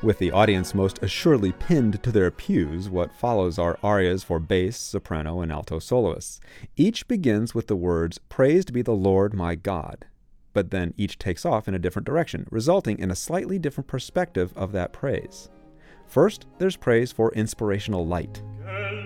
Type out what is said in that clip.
With the audience most assuredly pinned to their pews, what follows are arias for bass, soprano, and alto soloists. Each begins with the words, "Praised be the Lord my God," but then each takes off in a different direction, resulting in a slightly different perspective of that praise. First, there's praise for inspirational light.